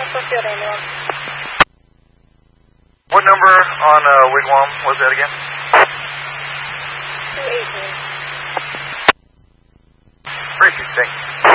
Field ambulance. What number on Wigwam was that again? 218. Appreciate it, thanks.